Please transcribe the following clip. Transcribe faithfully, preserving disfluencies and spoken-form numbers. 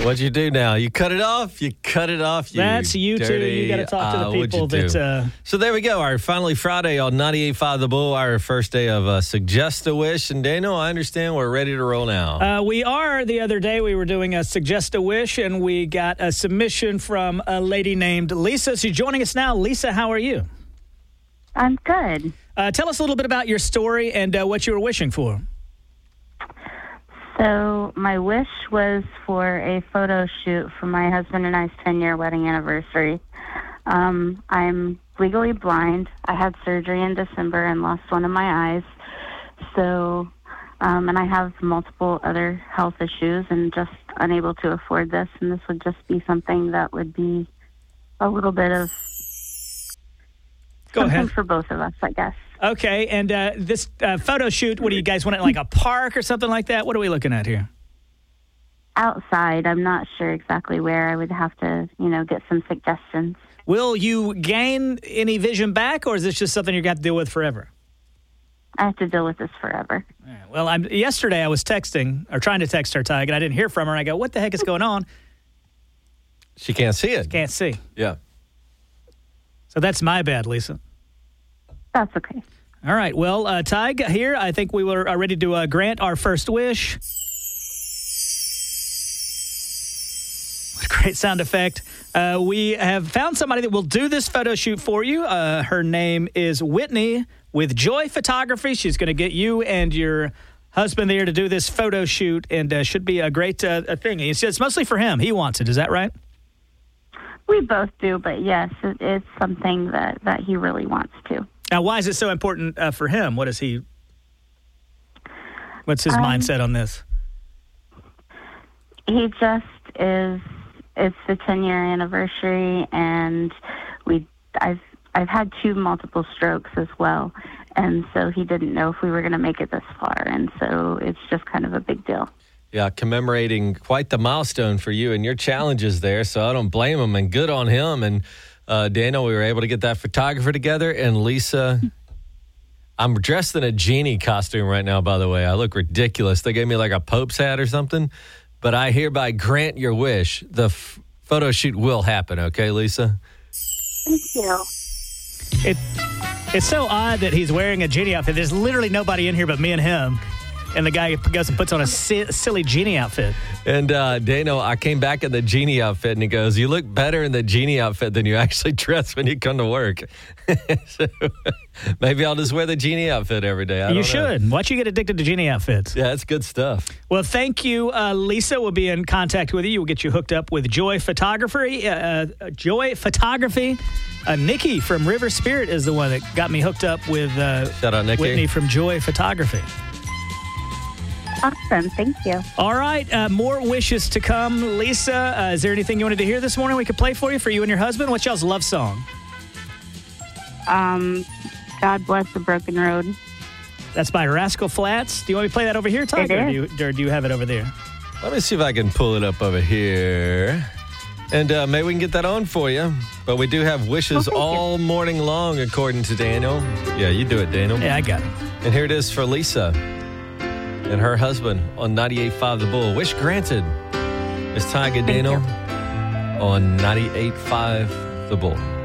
What'd you do now? You cut it off? You cut it off? You That's you two. dirty, You got to talk to the uh, what'd people you do? that... Uh, So there we go. Our finally Friday on ninety-eight point five The Bull, our first day of uh, Suggest a Wish. And Daniel, I understand we're ready to roll now. uh, we are. The other day, we were doing a Suggest a Wish, and we got a submission from a lady named Lisa. She's joining us now. Lisa, how are you? I'm good. Uh, tell us a little bit about your story and uh, what you were wishing for. So my wish was for a photo shoot for my husband and I's ten-year wedding anniversary. Um, I'm legally blind. I had surgery in December and lost one of my eyes. So, um, and I have multiple other health issues and just unable to afford this. And this would just be something that would be a little bit of Go something ahead. for both of us, I guess. Okay, and uh, this uh, photo shoot, what do you guys want it like a park or something like that? What are we looking at here? Outside, I'm not sure exactly where. I would have to, you know, get some suggestions. Will you gain any vision back, or is this just something you're going to deal with forever? I have to deal with this forever. All right. Well, I'm, yesterday I was texting, or trying to text her, Tig, and I didn't hear from her. I go, what the heck is going on? She can't see it. Can't see. Yeah. So that's my bad, Lisa. That's okay. All right. Well, uh, Tig, here, I think we were uh, ready to uh, grant our first wish. What a great sound effect. Uh, we have found somebody that will do this photo shoot for you. Uh, her name is Whitney with Joy Photography. She's going to get you and your husband there to do this photo shoot, and uh, should be a great uh, a thing. It's, it's mostly for him. He wants it. Is that right? We both do, but yes, it, it's something that, that he really wants to. Now, why is it so important uh, for him? What is he? What's his Um, mindset on this? He just is. It's the ten-year anniversary, and we. I've I've had two multiple strokes as well, and so he didn't know if we were going to make it this far, and so it's just kind of a big deal. Yeah, commemorating quite the milestone for you and your challenges there, so I don't blame him, and good on him. And uh, Daniel, we were able to get that photographer together, and Lisa, I'm dressed in a genie costume right now, by the way. I look ridiculous. They gave me like a Pope's hat or something, but I hereby grant your wish. The f- photo shoot will happen, okay, Lisa? Thank you. It, it's so odd that he's wearing a genie outfit. There's literally nobody in here but me and him. And the guy goes and puts on a si- silly genie outfit. And uh, Dano, I came back in the genie outfit, and he goes, you look better in the genie outfit than you actually dress when you come to work. So maybe I'll just wear the genie outfit every day. I You don't should. know. Why'd you get addicted to genie outfits? Yeah, it's good stuff. Well, thank you, uh, Lisa. We'll be in contact with you. We'll get you hooked up with Joy Photography. Uh, uh, Joy Photography. Uh, Nikki from River Spirit is the one that got me hooked up with uh, Shout out, Nikki. Whitney from Joy Photography. Awesome. Thank you. All right, uh, more wishes to come. Lisa, uh, is there anything you wanted to hear this morning we could play for you, for you and your husband? What's y'all's love song? Um, God bless the broken road. That's by Rascal Flatts. Do you want me to play that over here, Todd? It Or do, is. you, or do you have it over there? Let me see if I can pull it up over here. And uh, maybe we can get that on for you. But we do have wishes Oh, thank you. all morning long, according to Daniel. Yeah, you do it, Daniel. Yeah, I got it. And here it is for Lisa and her husband on ninety-eight point five The Bull. Wish granted. It's Tiger Thank Daniel you. on ninety-eight point five The Bull.